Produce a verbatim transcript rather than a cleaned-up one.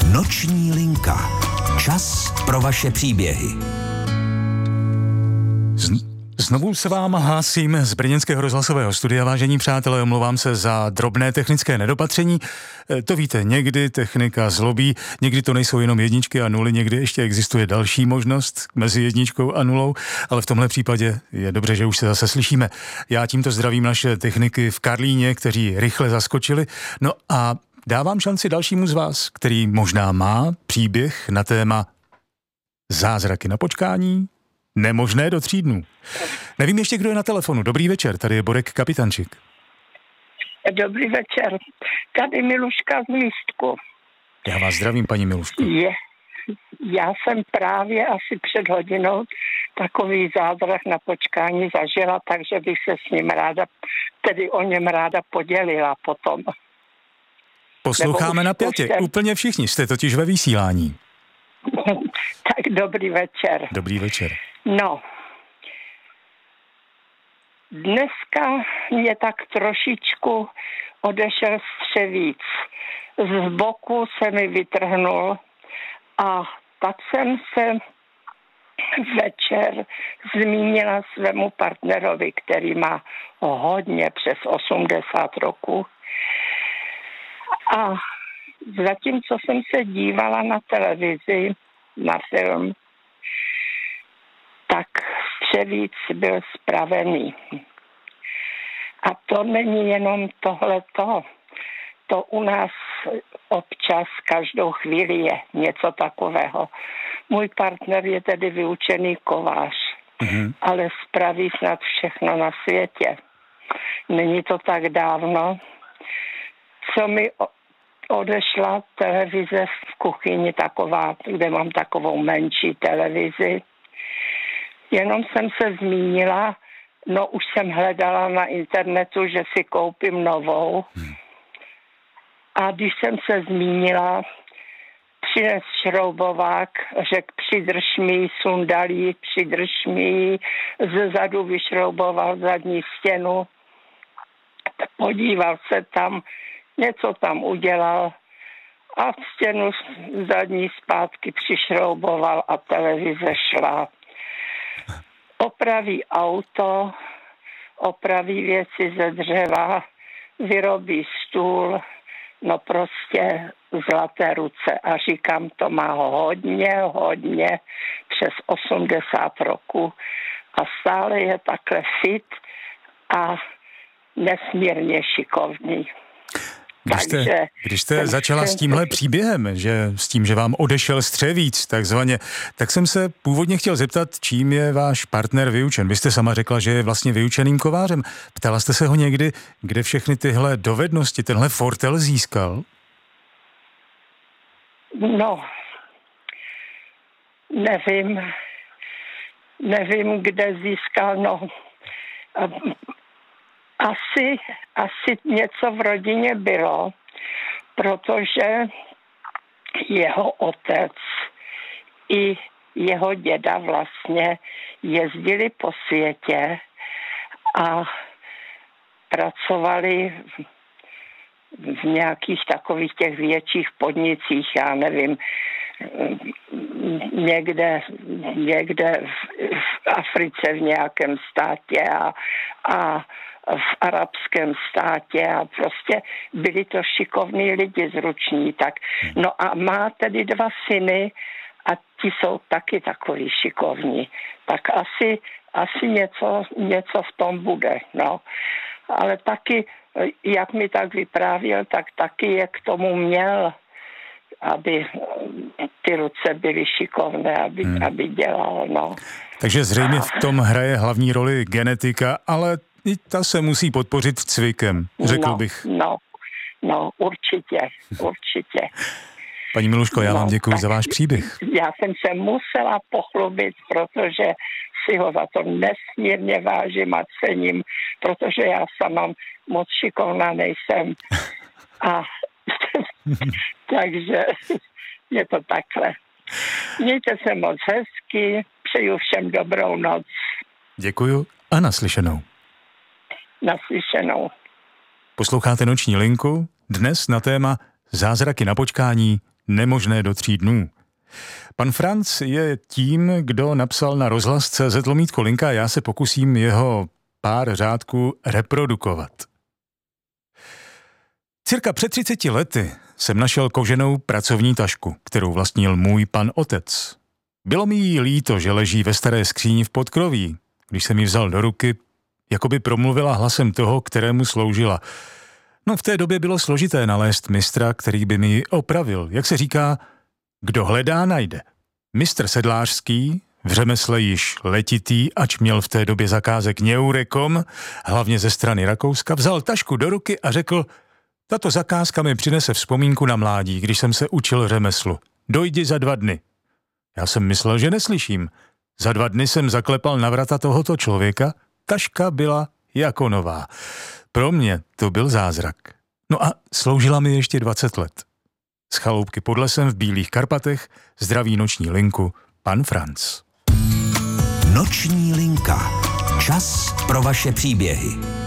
Noční linka. Čas pro vaše příběhy. Znovu se vám hlásím z brněnského rozhlasového studia, vážení přátelé, omlouvám se za drobné technické nedopatření. To víte, někdy technika zlobí, někdy to nejsou jenom jedničky a nuly, někdy ještě existuje další možnost mezi jedničkou a nulou, ale v tomhle případě je dobře, že už se zase slyšíme. Já tímto zdravím naše techniky v Karlíně, kteří rychle zaskočili. No a dávám šanci dalšímu z vás, který možná má příběh na téma zázraky na počkání, nemožné do tří dnů. Nevím ještě, kdo je na telefonu. Dobrý večer, tady je Borek Kapitančík. Dobrý večer, tady Miluška z Lístku. Já vás zdravím, paní Miluško. Je, já jsem právě asi před hodinou takový zázrak na počkání zažila, takže bych se s ním ráda, tedy o něm ráda podělila potom. Posloucháme napjatě, jste... úplně všichni, jste totiž ve vysílání. Tak dobrý večer. Dobrý večer. No, dneska mě tak trošičku odešel střevíc. Z boku se mi vytrhnul a tak jsem se večer zmínila svému partnerovi, který má hodně přes osmdesát roků. A zatímco jsem se dívala na televizi, na film, tak střevíc byl spravený. A to není jenom tohleto. To u nás občas každou chvíli je něco takového. Můj partner je tedy vyučený kovář, mm-hmm. ale spraví snad všechno na světě. Není to tak dávno, co mi odešla televize v kuchyni taková, kde mám takovou menší televizi. Jenom jsem se zmínila, no už jsem hledala na internetu, že si koupím novou. Hmm. A když jsem se zmínila, přines šroubovák, řekl přidrž mi, sundal ji, přidrž mi, zezadu vyšrouboval zadní stěnu, podíval se tam, něco tam udělal a stěnu zadní zpátky přišrouboval a televize šla. Opraví auto, opraví věci ze dřeva, vyrobí stůl, no prostě zlaté ruce. A říkám, to má hodně, hodně, přes osmdesát roků a stále je takhle fit a nesmírně šikovný. Když jste, když jste začala s tímhle příběhem, že s tím, že vám odešel střevíc, takzvaně, tak jsem se původně chtěl zeptat, čím je váš partner vyučen. Vy jste sama řekla, že je vlastně vyučeným kovářem. Ptala jste se ho někdy, kde všechny tyhle dovednosti, tenhle fortel získal? No, nevím, nevím, kde získal, no... Asi, asi něco v rodině bylo, protože jeho otec i jeho děda vlastně jezdili po světě a pracovali v, v nějakých takových těch větších podnicích, já nevím, někde, někde v, v Africe v nějakém státě a, a v arabském státě a prostě byli to šikovní lidi zruční. Tak. No a má tedy dva syny a ti jsou taky takový šikovní. Tak asi, asi něco, něco v tom bude. No. Ale taky, jak mi tak vyprávěl, tak taky je k tomu měl, aby ty ruce byly šikovné, aby, hmm. aby dělal. No. Takže zřejmě v tom hraje hlavní roli genetika, ale i ta se musí podpořit cvikem, řekl no, bych. No, no, určitě, určitě. Paní Miluško, já no, vám děkuji za váš příběh. Já jsem se musela pochlubit, protože si ho za to nesmírně vážím a cením, protože já sama moc šikovná nejsem. A takže je to takhle. Mějte se moc hezky, přeju všem dobrou noc. Děkuju a naslyšenou. Naslyšenou. Posloucháte Noční linku, dnes na téma Zázraky na počkání, nemožné do tří dnů. Pan Franc je tím, kdo napsal na rozhlas tečka cé zet lomítko linka, já se pokusím jeho pár řádků reprodukovat. Cirka před třiceti lety jsem našel koženou pracovní tašku, kterou vlastnil můj pan otec. Bylo mi jí líto, že leží ve staré skříni v podkroví. Když jsem ji vzal do ruky, jako by promluvila hlasem toho, kterému sloužila. No v té době bylo složité nalézt mistra, který by mi ji opravil. Jak se říká, kdo hledá, najde. Mistr sedlářský, v řemesle již letitý, ač měl v té době zakázek Neurekom, hlavně ze strany Rakouska, vzal tašku do ruky a řekl, tato zakázka mi přinese vzpomínku na mládí, když jsem se učil řemeslu. Dojdi za dva dny. Já jsem myslel, že neslyším. Za dva dny jsem zaklepal na vrata tohoto člověka, taška byla jako nová. Pro mě to byl zázrak. No a sloužila mi ještě dvacet let. Z chaloupky pod lesem v Bílých Karpatech zdraví noční linku pan Franc. Noční linka. Čas pro vaše příběhy.